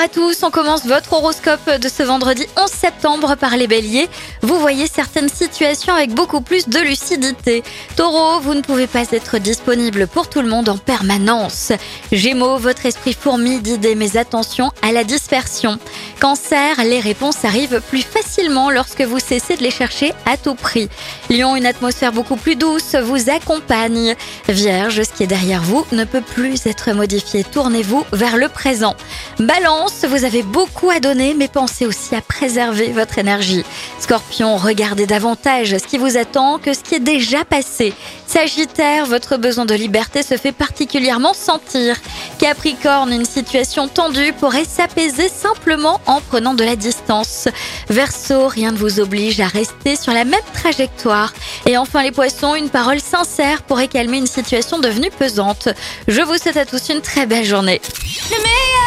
à tous, on commence votre horoscope de ce vendredi 11 septembre par les béliers. Vous voyez certaines situations avec beaucoup plus de lucidité. Taureau, vous ne pouvez pas être disponible pour tout le monde en permanence. Gémeaux, votre esprit fourmille d'idées mais attention à la dispersion. Cancer, les réponses arrivent plus facilement lorsque vous cessez de les chercher à tout prix. Lion, une atmosphère beaucoup plus douce vous accompagne. Vierge, ce qui est derrière vous ne peut plus être modifié. Tournez-vous vers le présent. Balance, vous avez beaucoup à donner, mais pensez aussi à préserver votre énergie. Scorpion, regardez davantage ce qui vous attend que ce qui est déjà passé. Sagittaire, votre besoin de liberté se fait particulièrement sentir. Capricorne, une situation tendue pourrait s'apaiser simplement en prenant de la distance. Verseau, rien ne vous oblige à rester sur la même trajectoire. Et enfin les poissons, une parole sincère pourrait calmer une situation devenue pesante. Je vous souhaite à tous une très belle journée.